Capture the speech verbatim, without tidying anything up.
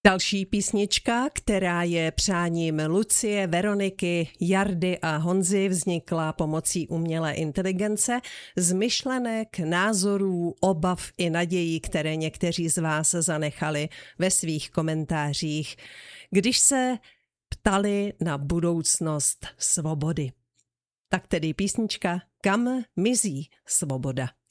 Další písnička, která je přáním Lucie, Veroniky, Jardy a Honzy, vznikla pomocí umělé inteligence z myšlenek, názorů, obav i nadějí, které někteří z vás zanechali ve svých komentářích, když se ptali na budoucnost svobody. Tak tedy písnička Kam mizí svoboda?